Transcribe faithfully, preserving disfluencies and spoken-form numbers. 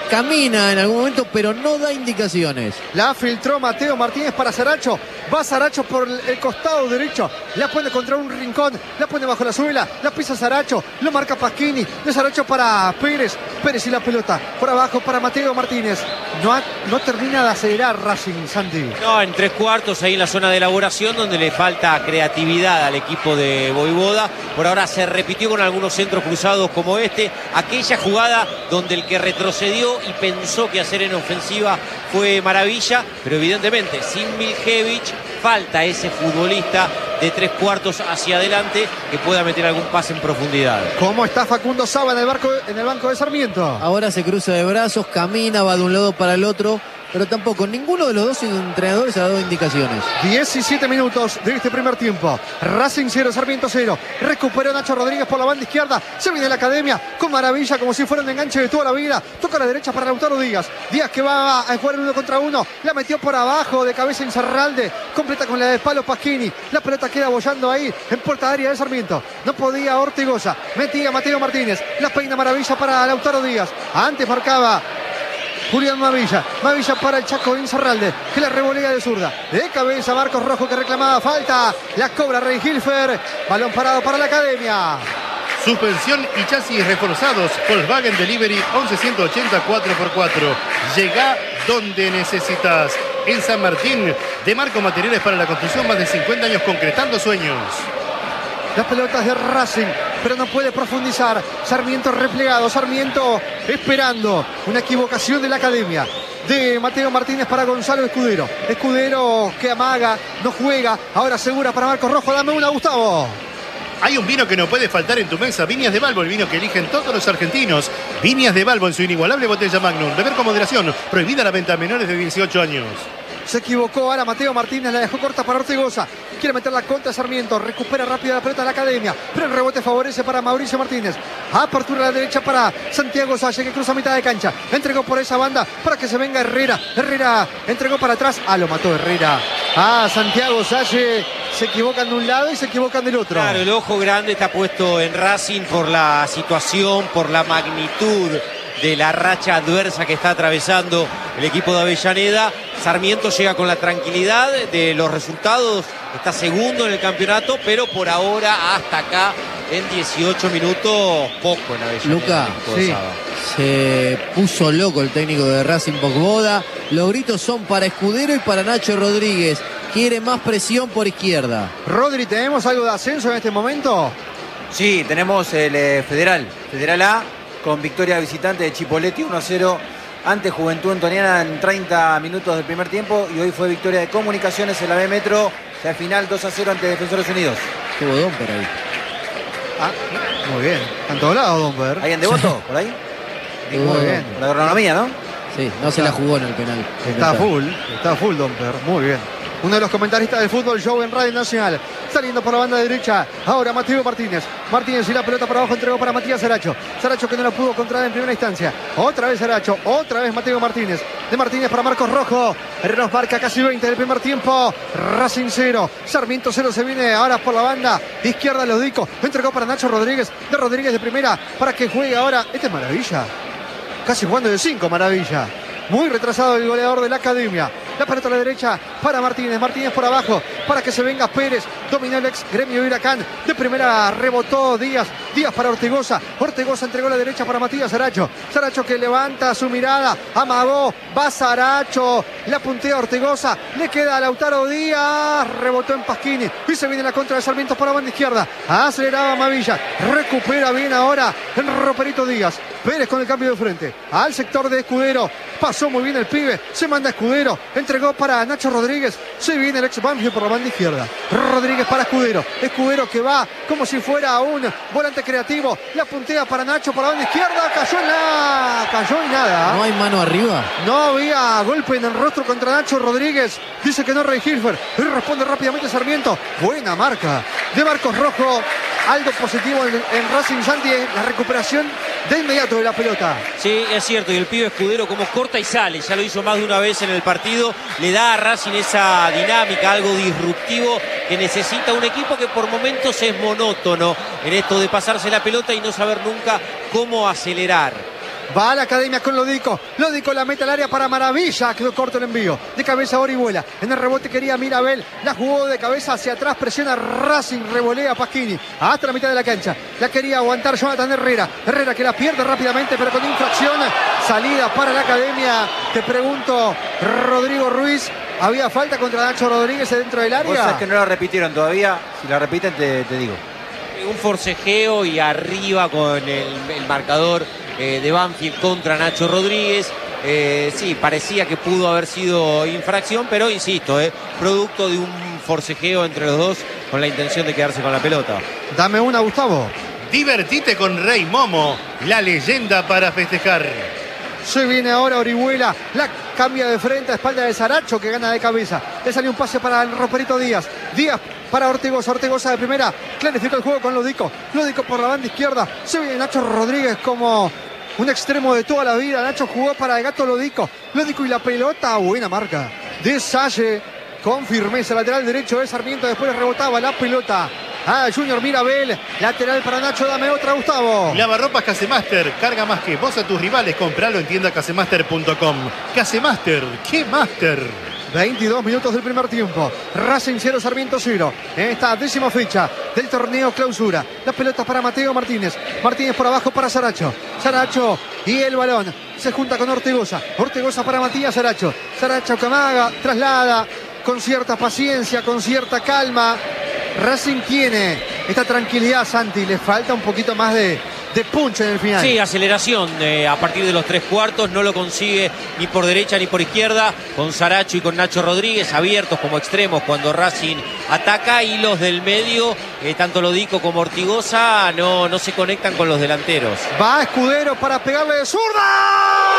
camina en algún momento, pero no da indicaciones. La filtró Mateo Martínez para Saracho. Va Saracho por el costado derecho. La pone contra un rincón. La pone bajo la suela. La pisa Saracho. Lo marca Pasquini. De Saracho para Pérez. Pérez y la pelota. Por abajo para Mateo Martínez. No, ha, no termina de acelerar Racing, Santi. No, en tres cuartos ahí en la zona de elaboración donde le falta creatividad al equipo de Voivoda. Por ahora se repitió con algunos centros cruzados como este. Aquella jugada donde el que retrocedió y pensó que hacer en ofensiva fue Maravilla, pero evidentemente sin Miljevich falta ese futbolista de tres cuartos hacia adelante que pueda meter algún pase en profundidad. ¿Cómo está Facundo Saba en el, barco, en el banco de Sarmiento? Ahora se cruza de brazos, camina, va de un lado para el otro, pero tampoco ninguno de los dos entrenadores ha dado indicaciones. diecisiete minutos de este primer tiempo. Racing cero, Sarmiento cero. Recuperó Nacho Rodríguez por la banda izquierda. Se viene la academia con Maravilla como si fuera un enganche de toda la vida. Toca a la derecha para Lautaro Díaz. Díaz que va a jugar uno contra uno. La metió por abajo de cabeza Insaurralde. Completa con la de palo Pasquini. La pelota queda bollando ahí en puerta de área de Sarmiento. No podía Ortigosa. Metía Mateo Martínez. La peina Maravilla para Lautaro Díaz. Antes marcaba Julián Mavilla, Mavilla para el Chaco Insaurralde, que la revolea de zurda, de cabeza Marcos Rojo que reclamaba falta, la cobra Rey Hilfer, balón parado para la academia. Suspensión y chasis reforzados, Volkswagen Delivery once ciento ochenta cuatro por cuatro. Llega donde necesitas. En San Martín, de Marco Materiales para la construcción, más de cincuenta años concretando sueños. Las pelotas de Racing, pero no puede profundizar. Sarmiento replegado, Sarmiento esperando una equivocación de la academia. De Mateo Martínez para Gonzalo Escudero. Escudero que amaga, no juega. Ahora segura para Marcos Rojo. Dame una, Gustavo. Hay un vino que no puede faltar en tu mesa. Viñas de Balbo, el vino que eligen todos los argentinos. Viñas de Balbo en su inigualable botella Magnum. Beber con moderación. Prohibida la venta a menores de dieciocho años. Se equivocó ahora Mateo Martínez, la dejó corta para Ortigosa. Quiere meter la contra Sarmiento, recupera rápida la pelota de la academia, pero el rebote favorece para Mauricio Martínez. Apertura a la derecha para Santiago Salle, que cruza mitad de cancha. Entregó por esa banda para que se venga Herrera. Herrera entregó para atrás. Ah, lo mató Herrera. Ah, Santiago Salle. Se equivocan de un lado y se equivocan del otro. Claro, el ojo grande está puesto en Racing por la situación, por la magnitud de la racha adversa que está atravesando el equipo de Avellaneda. Sarmiento llega con la tranquilidad de los resultados, está segundo en el campeonato, pero por ahora hasta acá en dieciocho minutos poco en Avellaneda. Luca, sí, se puso loco el técnico de Racing Voivoda. Los gritos son para Escudero y para Nacho Rodríguez. Quiere más presión por izquierda. Rodri, ¿tenemos algo de ascenso en este momento? Sí, tenemos el eh, Federal, Federal A, con victoria visitante de Chipolletti uno a cero ante Juventud Antoniana en treinta minutos del primer tiempo, y hoy fue victoria de Comunicaciones en la B Metro, o sea, final dos a cero ante Defensores Unidos. Estuvo Domper ahí. Ah, muy bien. En todos lados, Domper. ¿Alguien de voto por ahí? Muy bien. La agronomía, ¿no? Sí, no se la jugó en el penal. Está full, está full Domper, muy bien. Uno de los comentaristas del fútbol show en Radio Nacional. Saliendo por la banda derecha. Ahora Mateo Martínez. Martínez y la pelota para abajo. Entregó para Matías Saracho. Saracho que no la pudo controlar en primera instancia. Otra vez Saracho. Otra vez Mateo Martínez. De Martínez para Marcos Rojo. Nos marca casi veinte del primer tiempo. Racing cero. Sarmiento cero. Se viene ahora por la banda de izquierda. Lodico. Entregó para Nacho Rodríguez. De Rodríguez de primera. Para que juegue ahora. Este es Maravilla. Casi jugando de cinco, Maravilla. Muy retrasado el goleador de la academia. La pelota a la derecha para Martínez. Martínez por abajo para que se venga Pérez. Dominó el ex Gremio Huracán. De primera rebotó Díaz. Díaz para Ortigosa. Ortigosa entregó a la derecha para Matías Saracho. Saracho que levanta su mirada. Amagó. Va Saracho. La puntea Ortigosa. Le queda a Lautaro Díaz. Rebotó en Pasquini. Y se viene la contra de Sarmiento por la banda izquierda. Aceleraba Mavilla. Recupera bien ahora en Roperito Díaz. Pérez con el cambio de frente. Al sector de Escudero. Pasó muy bien el pibe. Se manda Escudero. Entregó para Nacho Rodríguez. Se viene el ex Banfield por la banda izquierda. Rodríguez para Escudero. Escudero que va como si fuera un volante creativo. La puntea para Nacho por la banda izquierda. Cayó en la... Cayó en nada. ¿No hay mano arriba? No había golpe en el rostro contra Nacho Rodríguez. Dice que no Rey Hilfer. Y responde rápidamente Sarmiento. Buena marca de Marcos Rojo. Algo positivo en, en Racing, Santi, la recuperación de inmediato de la pelota. Sí, es cierto, y el pibe Escudero como corta y sale, ya lo hizo más de una vez en el partido, le da a Racing esa dinámica, algo disruptivo que necesita un equipo que por momentos es monótono en esto de pasarse la pelota y no saber nunca cómo acelerar. Va a la academia con Lodico. Lodico la mete al área para Maravilla. Quedó corto el envío. De cabeza Orihuela. En el rebote quería Mirabel. La jugó de cabeza hacia atrás. Presiona Racing. Revolea Pasquini. Hasta la mitad de la cancha. La quería aguantar Jonathan Herrera. Herrera que la pierde rápidamente pero con infracción. Salida para la academia. Te pregunto, Rodrigo Ruiz. ¿Había falta contra Nacho Rodríguez dentro del área? Vos sabés que no la repitieron todavía. Si la repiten te, te digo. Un forcejeo y arriba con el, el marcador eh, de Banfield contra Nacho Rodríguez. Eh, sí, parecía que pudo haber sido infracción, pero insisto, eh, producto de un forcejeo entre los dos con la intención de quedarse con la pelota. Dame una, Gustavo. Divertite con Rey Momo, la leyenda para festejar. Se viene ahora Orihuela, la cambia de frente a espalda de Saracho que gana de cabeza. Le salió un pase para el Roperito Díaz. Díaz para Ortigosa, Ortigosa de primera. Clarifica el juego con Lodico. Lodico por la banda izquierda. Se viene Nacho Rodríguez como un extremo de toda la vida. Nacho jugó para el gato Lodico. Lodico y la pelota, buena marca de Salle. Con firmeza, lateral derecho de Sarmiento. Después rebotaba la pelota a Junior Mirabel. Lateral para Nacho, dame otra, Gustavo. Lavarropas Casemaster, carga más que vos a tus rivales. Compralo en tienda casemaster punto com. Casemaster, ¿qué master? veintidós minutos del primer tiempo. Racing cero, Sarmiento cero. En esta décima fecha del torneo clausura. La pelota para Mateo Martínez. Martínez por abajo para Saracho. Saracho y el balón se junta con Ortigosa. Ortigosa para Matías Saracho. Saracho Camaga traslada con cierta paciencia, con cierta calma. Racing tiene esta tranquilidad, Santi. Le falta un poquito más de, de punch en el final. Sí, aceleración eh, a partir de los tres cuartos. No lo consigue ni por derecha ni por izquierda. Con Saracho y con Nacho Rodríguez abiertos como extremos cuando Racing ataca. Y los del medio, eh, tanto Lodico como Ortigosa, no, no se conectan con los delanteros. Va Escudero para pegarle de zurda.